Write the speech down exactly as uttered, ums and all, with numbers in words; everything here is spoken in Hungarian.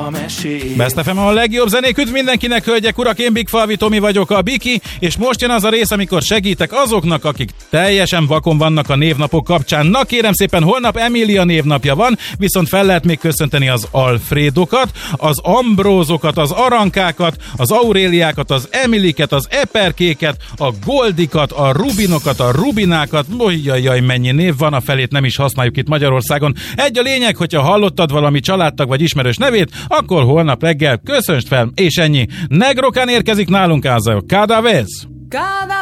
a mesét. Best ef em a legjobb zenék, üdv mindenkinek, hölgyek, urak, én Big Falvi Tomi vagyok, a Biki, és most jön az a rész, amikor segítek azoknak, akik teljesen vakon vannak a névnapok kapcsán. Na kérem szépen, holnap Emília névnapja van, viszont fel lehet még köszönteni az Alfredokat, az Ambrózokat, az Arankákat, az Auréliákat, az Emiliket, az Eperkéket, a Goldikat, a Rubinokat, a Rubinákat. Jajjaj, mennyi név van, a felét nem is használjuk itt Magyarországon. Egy a lényeg, hogyha hallottad valami családtag vagy ismerős nevét, akkor holnap reggel köszönst fel, és ennyi. Negrokán érkezik nálunk, az a Cada vez.